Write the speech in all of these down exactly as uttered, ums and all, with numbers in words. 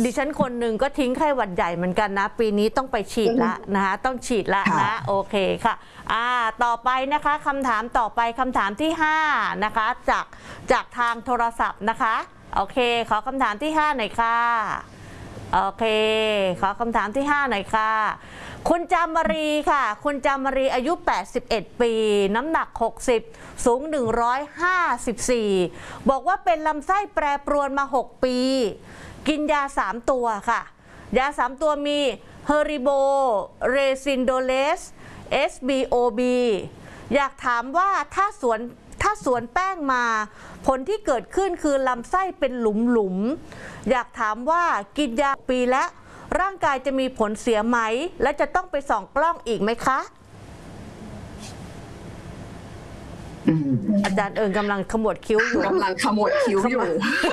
ดิฉันคนหนึ่งก็ทิ้งไข้หวัดใหญ่เหมือนกันนะปีนี้ต้องไปฉีดละนะคะต้องฉีดละนะโอเคค่ะอ่าต่อไปนะคะคำถามต่อไปคำถามที่ห้านะคะจากจากทางโทรศัพท์นะคะโอเคขอคำถามที่ห้าหน่อยค่ะโอเคขอคำถามที่ห้าหน่อยค่ะคุณจามรีค่ะคุณจามรีอายุแปดสิบเอ็ดปีน้ำหนักหกสิบสูงหนึ่งร้อยห้าสิบสี่บอกว่าเป็นลำไส้แปรปรวนมาหกปีกินยาสามตัวค่ะยาสามตัวมีเฮอริโบเรซินโดเลส เอส บี โอ บี อยากถามว่าถ้าสวนถ้าสวนแป้งมาผลที่เกิดขึ้นคือลำไส้เป็นหลุมๆอยากถามว่ากินยาปีแล้วร่างกายจะมีผลเสียไหมและจะต้องไปส่องกล้องอีกไหมคะอาจารย์เอิงกำลังขมวดคิ้วอยู่กำลังขมวดคิ้วอยู่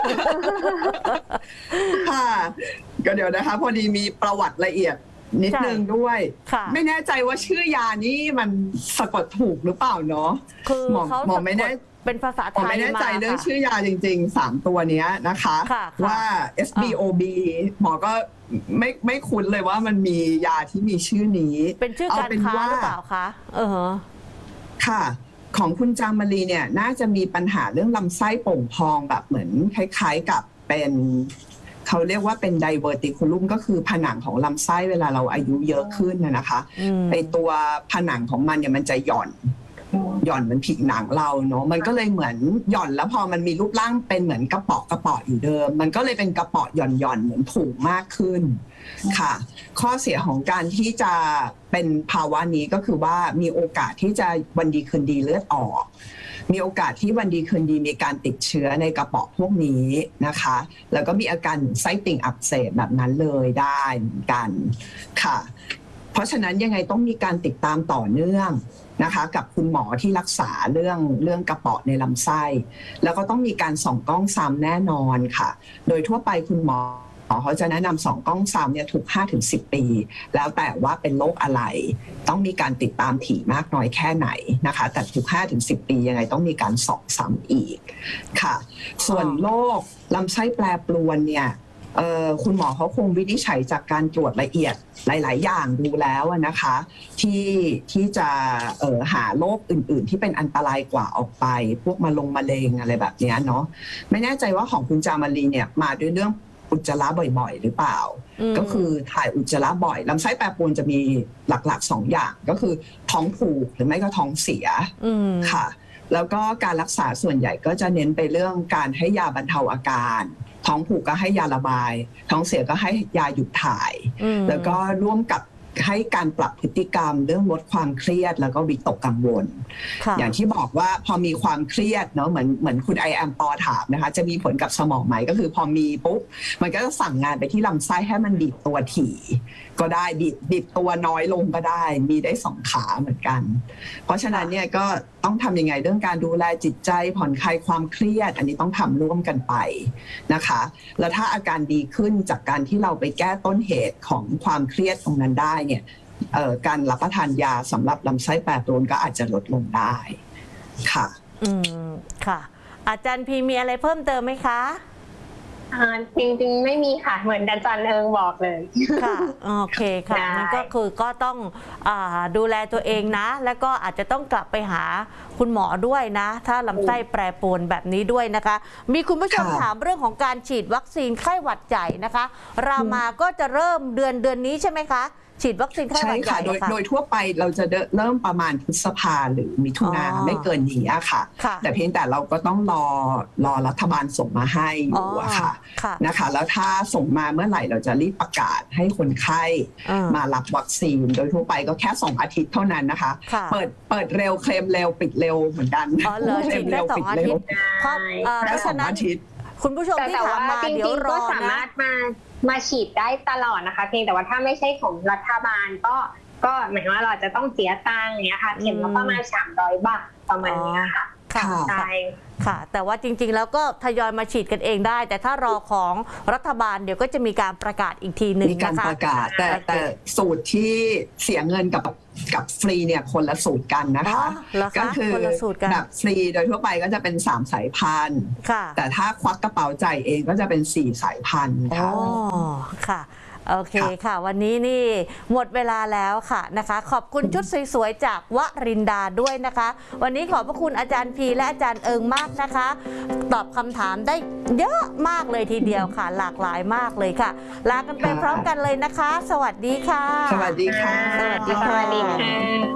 ค่ะก็เดี๋ยวนะคะพอดีมีประวัติละเอียดนิดนึงด้วยไม่แน่ใจว่าชื่อยานี้มันสะกดถูกหรือเปล่าเนาะคือเขาหมอไม่แน่เป็นภาษาไทยไม่แน่ใจเรื่องชื่อยาจริงๆสามตัวนี้นะคะว่า เอส บี โอ บี หมอก็ไม่ไม่คุ้นเลยว่ามันมียาที่มีชื่อนี้เป็นชื่อการค้าหรือเปล่าคะเออค่ะของคุณจามรีเนี่ยน่าจะมีปัญหาเรื่องลำไส้โป่งพองแบบเหมือนคล้ายๆกับเป็นเขาเรียกว่าเป็นไดเวอร์ติคูลุมก็คือผนังของลำไส้เวลาเราอายุเยอะขึ้นนะคะไอตัวผนังของมันเนี่ยมันจะหย่อนหย่อนมันผิดหนังเราเนาะมันก็เลยเหมือนหย่อนแล้วพอมันมีรูปร่างเป็นเหมือนกระเปาะกระเปาะอยู่เดิมมันก็เลยเป็นกระเปาะหย่อนหย่อนเหมือนถุงมากขึ้นค่ะข้อเสียของการที่จะเป็นภาวะนี้ก็คือว่ามีโอกาสที่จะวันดีคืนดีเลือดออกมีโอกาสที่วันดีคืนดีมีการติดเชื้อในกระเปาะพวกนี้นะคะแล้วก็มีอาการไส้ติ่งอักเสบแบบนั้นเลยได้เหมือนกันค่ะเพราะฉะนั้นยังไงต้องมีการติดตามต่อเนื่องนะคะกับคุณหมอที่รักษาเรื่องเรื่องกระเปาะในลำไส้แล้วก็ต้องมีการส่องกล้องซ้ำแน่นอนค่ะโดยทั่วไปคุณหมอเขาจะแนะนำส่องกล้องซ้ำเนี่ยทุก ห้าถึงสิบ ปีแล้วแต่ว่าเป็นโรคอะไรต้องมีการติดตามถี่มากน้อยแค่ไหนนะคะแต่ทุก ห้าถึงสิบ ปียังไงต้องมีการส่องซ้ำอีกค่ะส่วนโรคลำไส้แปรปรวนเนี่ยคุณหมอเขาคงวินิจฉัยจากการตรวจละเอียดหลายๆอย่างดูแล้วนะคะที่ที่จะหาโรคอื่นๆที่เป็นอันตรายกว่าออกไปพวกมะลงมะเร็งอะไรแบบนี้เนาะไม่แน่ใจว่าของคุณจามารีเนี่ยมาด้วยเรื่องอุจจาระบ่อยๆหรือเปล่าก็คือถ่ายอุจจาระบ่อยลำไส้แปรปรวนจะมีหลักๆสองอย่างก็คือท้องผูกหรือไม่ก็ท้องเสียค่ะแล้วก็การรักษาส่วนใหญ่ก็จะเน้นไปเรื่องการให้ยาบรรเทาอาการท้องผูกก็ให้ยาระบายท้องเสียก็ให้ยาหยุดถ่ายแล้วก็ร่วมกับให้การปรับพฤติกรรมเรื่องลดความเครียดแล้วก็วิตกกังวลอย่างที่บอกว่าพอมีความเครียดเนาะเหมือนเหมือนคุณไอแอมปอถามนะคะจะมีผลกับสมองไหมก็คือพอมีปุ๊บมันก็จะสั่งงานไปที่ลำไส้ให้มันบีบตัวถี่ก็ได้บีบบีบตัวน้อยลงก็ได้มีได้สองขาเหมือนกันเพราะฉะนั้นเนี่ยก็ต้องทำยังไงเรื่องการดูแลจิตใจผ่อนคลายความเครียดอันนี้ต้องทำร่วมกันไปนะคะแล้วถ้าอาการดีขึ้นจากการที่เราไปแก้ต้นเหตุของความเครียดตรงนั้นได้เนี่ยการรับประทานยาสำหรับลำไส้แปรปรวนก็อาจจะลดลงได้ค่ะอืมค่ะอาจารย์พีมีอะไรเพิ่มเติมไหมคะจริงๆไม่มีค่ะเหมือนอาจารย์เอิงบอกเลยค่ะโอเคค่ะนั่นก็คือก็ต้องดูแลตัวเองนะแล้วก็อาจจะต้องกลับไปหาคุณหมอด้วยนะถ้าลำไส้แปรปรวนแบบนี้ด้วยนะคะมีคุณผู้ชมถามเรื่องของการฉีดวัคซีนไข้หวัดใหญ่นะคะรามาก็จะเริ่มเดือนเดือนนี้ใช่ไหมคะฉีดวัคซีนไข้หวัดใหญ่โดยโดยทั่วไปเราจะเริ่มประมาณพฤษภาหรือมิถุนาไม่เกินนี้ค่ะแต่เพียงแต่เราก็ต้องรอรอรัฐบาลส่งมาให้อยู่อะค่ะนะคะแล้วถ้าส่งมาเมื่อไหร่เราจะรีบประกาศให้คนไข้มารับวัคซีนโดยทั่วไปก็แค่สองอาทิตย์เท่านั้นนะคะเปิดเปิดเร็วเคลมเร็วปิดเร็วเหมือนกันอ๋อเลยฉีดได้สองอาทิตย์เพราะฉะนั้นคุณผู้ชมที่ถามมาเดี๋ยวรอนะสามารถมามาฉีดได้ตลอดนะคะเพียงแต่ว่าถ้าไม่ใช่ของรัฐบาลก็ก็หมายว่าเราจะต้องเสียตังค์อย่างเงี้ยค่ะเข็มละประมาณสามร้อยบาทประมาณนี้ค่ะค่ะใช่ค่ะแต่ว่าจริงๆแล้วก็ทยอยมาฉีดกันเองได้ แต่ถ้ารอของรัฐบาลเดี๋ยวก็จะมีการประกาศอีกทีหนึ่งมีการนะคะประกาศแต่แต่สูตรที่เสียเงินกับกับฟรีเนี่ยคนละสูตรกันนะคะอ๋อเหรอคะก็คือคนละสูตรกันแบบฟรีโดยทั่วไปก็จะเป็นสามสายพันธุ์ค่ะแต่ถ้าควักกระเป๋าจ่ายเองก็จะเป็นสี่สายพันธุ์อ๋อค่ะค่ะโอเคค่ะ วันนี้นี่หมดเวลาแล้วค่ะนะคะ ขอบคุณชุดสวยๆจากวรินดาด้วยนะคะ วันนี้ขอบพระคุณอาจารย์พีและอาจารย์เอิงมากนะคะ ตอบคำถามได้เยอะมากเลยทีเดียวค่ะ หลากหลายมากเลยค่ะ ลากันไปพร้อมกันเลยนะคะ สวัสดีค่ะสวัสดีค่ะสวัสดีสค่ะวัสดีค่ะ